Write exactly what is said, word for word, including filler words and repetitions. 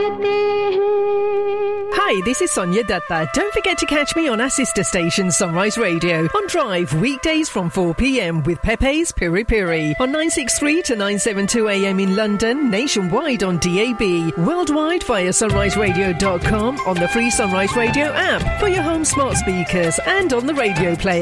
Hi, this is Sonia Datta. Don't forget to catch me on our sister station Sunrise Radio on Drive weekdays from four p.m. with Pepe's Piri Piri on nine sixty-three to nine seventy-two a.m. in London, nationwide on D A B, worldwide via sunrise radio dot com, on the free Sunrise Radio app for your home smart speakers and on the radio player.